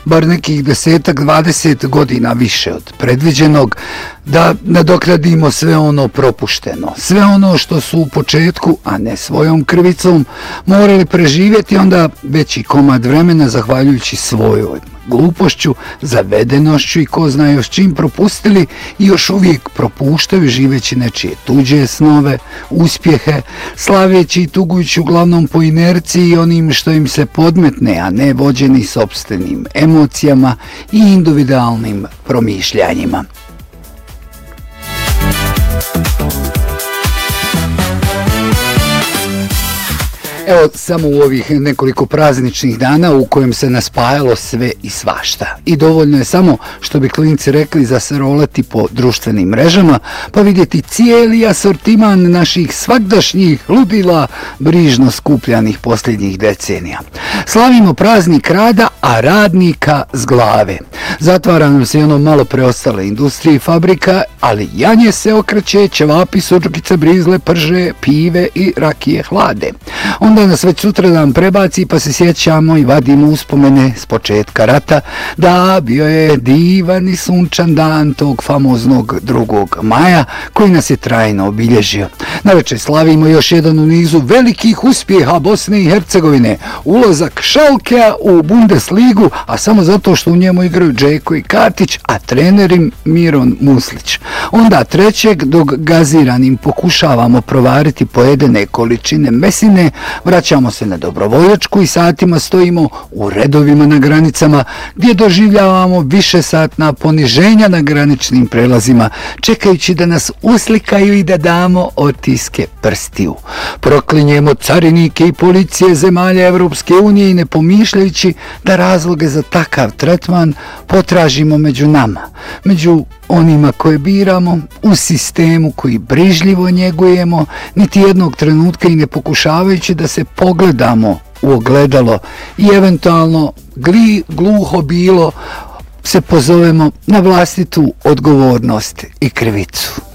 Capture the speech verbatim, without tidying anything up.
bar nekih desetak, dvadeset godina više od predviđenog, da nadoknadimo sve ono propušteno, sve ono što su u početku, a ne svojom krivicom, morali preživjeti onda veći komad vremena zahvaljujući svojoj glupošću, zavedenošću i ko zna još čim propustili i još uvijek propuštaju živeći nečije tuđe snove, uspjehe, slaveći i tugujući uglavnom po inerciji i onim što im se podmetne, a ne vođeni sopstvenim emocijama i individualnim promišljanjima. Evo, samo u ovih nekoliko prazničnih dana u kojem se naspajalo sve i svašta. I dovoljno je samo, što bi klinci rekli, za se rolati po društvenim mrežama, pa vidjeti cijeli asortiman naših svagdašnjih ludila, brižno skupljanih posljednjih decenija. Slavimo praznik rada, a radnika s glave. Zatvara nam se ono malo preostale industrije i fabrika, ali janje se okreće, ćevapi, suđukice, brizle, prže, pive i rakije hlade. Onda nas već sutradan prebaci pa se sjećamo i vadimo uspomene s početka rata da bio je divan i sunčan dan tog famoznog drugog maja koji nas je trajno obilježio. Navečer slavimo još jedan u nizu velikih uspjeha Bosne i Hercegovine, ulazak Schalkea u Bundesligu, a samo zato što u njemu igraju Džeko i Katić, a trenerim Miron Muslić. Onda trećeg, dok gaziranim pokušavamo provariti pojedene količine mesine, vraćamo se na dobrovoljačku i satima stojimo u redovima na granicama gdje doživljavamo višesatna poniženja na graničnim prelazima, čekajući da nas uslikaju i da damo otiske prstiju. Proklinjemo carinike i policije zemalja Evropske unije i ne pomišljajući da razloge za takav tretman potražimo među nama, među onima koje biramo, u sistemu koji brižljivo njegujemo, niti jednog trenutka i ne pokušavajući da se pogledamo u ogledalo i eventualno gli, gluho bilo se pozovemo na vlastitu odgovornost i krivicu.